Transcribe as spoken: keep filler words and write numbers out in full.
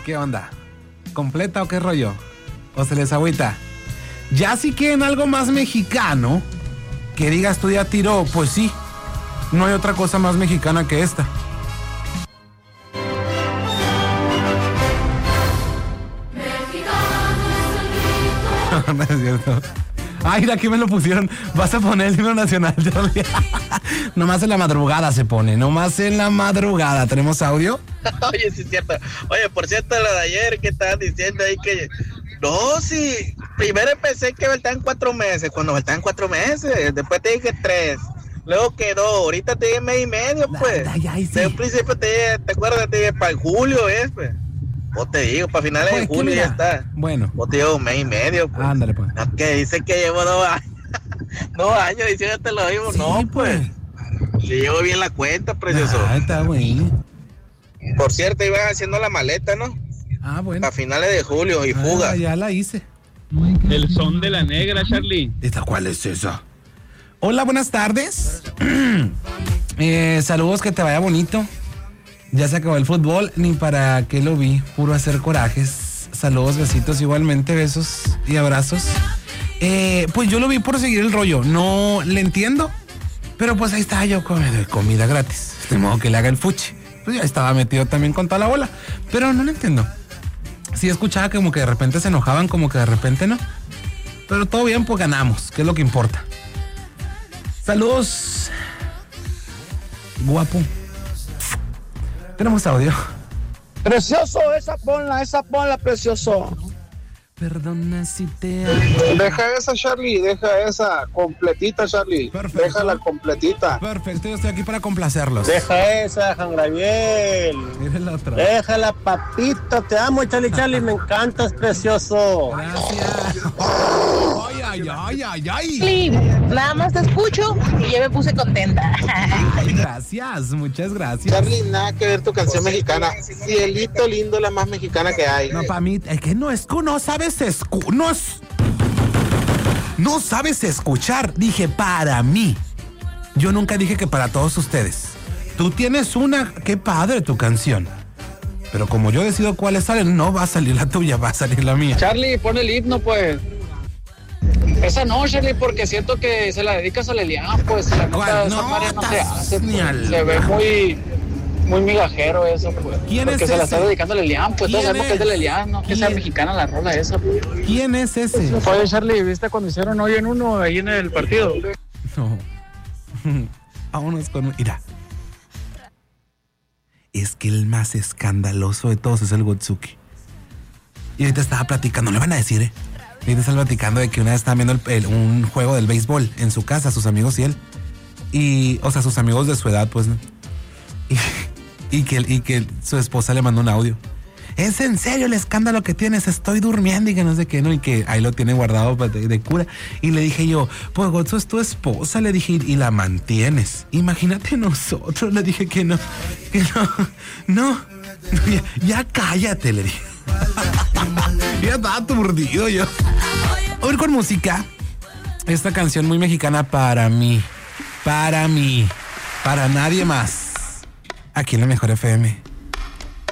¿Qué onda? ¿Completa o qué rollo? ¿O se les agüita? Ya si quieren algo más mexicano, que digas tú ya tiró, pues sí. No hay otra cosa más mexicana que esta. No es cierto. Ay, aquí me lo pusieron. Vas a poner el himno nacional, Charlie. Nomás en la madrugada se pone. Nomás en la madrugada. ¿Tenemos audio? Oye, sí es cierto. Oye, por cierto, lo de ayer que estaban diciendo ahí que... No, sí. Primero empecé que faltaban cuatro meses. Cuando faltaban cuatro meses. Después te dije tres. Luego quedó. Ahorita te dije mes y medio, pues. Ay, ay, sí. De un principio te dije, ¿te acuerdas? Te dije, para el julio es, pues. O te digo, para finales Pues, de julio mira, ya está. Bueno. O te digo, mes y medio, pues. Ándale, pues. No, que dice que llevo dos años. Dos años diciéndote lo mismo. Sí, no, pues. pues. Si llevo bien la cuenta, precioso. Ah, está bueno. Por cierto, iban haciendo la maleta, ¿no? Ah, bueno. A finales de julio y Ah, fuga. ya la hice. El son de la negra, Charlie. ¿Esta cuál es esa? Hola, buenas tardes. eh, saludos, que te vaya bonito. Ya se acabó el fútbol, ni para qué lo vi, puro hacer corajes. Saludos, besitos, igualmente, besos y abrazos. Eh, pues yo lo vi por seguir el rollo, no le entiendo, pero pues ahí estaba yo comiendo comida gratis. De modo que le haga el fuchi. Pues ya estaba metido también con toda la bola, pero no lo entiendo. Sí escuchaba como que de repente se enojaban, como que de repente no. Pero todo bien, pues ganamos, que es lo que importa. Saludos, guapo. Tenemos audio. Precioso, esa ponla, esa ponla, precioso. Perdona si te amo. Deja esa, Charlie, deja esa completita, Charlie. Perfecto. Déjala completita. Perfecto, yo estoy aquí para complacerlos. Deja esa, Juan Gabriel. Mira la otra. Déjala, papito. Te amo, Charlie, Charlie. Me encantas, precioso. Gracias. Ay, ay, ay, ay, ay. Sí, nada más te escucho y ya me puse contenta. Gracias, muchas gracias. Charlie, nada que ver tu canción mexicana. Cielito lindo, la más mexicana que hay. No, para mí, es que no es que no sabes escu no, es, no sabes escuchar. Dije para mí. Yo nunca dije que para todos ustedes. Tú tienes una, qué padre tu canción. Pero como yo decido cuáles salen, no va a salir la tuya, va a salir la mía. Charlie, pon el himno, pues. Esa no, Charlie, porque siento que se la dedicas a Lelian, pues. La neta, ¿Cuál? esa No, madre no se estás hace, ni pues. al- Se ve muy, muy migajero eso, pues. ¿Quién porque es se la ese? está dedicando a Lelian, pues. Todos ¿Quién sabemos que es de es? Lelian, no que sea ¿Quién? mexicana la rola esa, pues. ¿Quién es ese? Oye, Charlie, ¿viste cuando hicieron hoy en uno ahí en el partido? No. Vámonos con... Mira. Es que el más escandaloso de todos es el Gotsuki. Y ahorita estaba platicando, no le van a decir, ¿eh? Ahorita estaba platicando de que una vez estaban viendo el- el- un juego del béisbol en su casa, sus amigos y él. Y, o sea, sus amigos de su edad, pues, ¿no? Y, y, que, y que su esposa le mandó un audio. ¿Es en serio el escándalo que tienes? Estoy durmiendo y que no sé qué, ¿no? Y que ahí lo tiene guardado de, de cura. Y le dije yo, pues Gotsu es tu esposa, le dije, y la mantienes. Imagínate nosotros, le dije que no, que no, no, ya, ya cállate, le dije. Ya estaba aturdido yo. Hoy con música, esta canción muy mexicana para mí, para mí, para nadie más. Aquí en la Mejor F M.